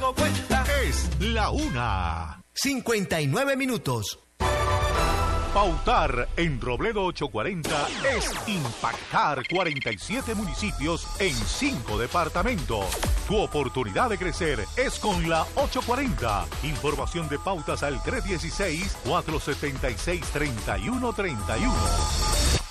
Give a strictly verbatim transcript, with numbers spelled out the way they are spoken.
dado cuenta. Es la una. cincuenta y nueve minutos. Pautar en Robledo ochocientos cuarenta es impactar cuarenta y siete municipios en cinco departamentos. Tu oportunidad de crecer es con la ochocientos cuarenta. Información de pautas al tres uno seis, cuatro siete seis, tres uno tres uno.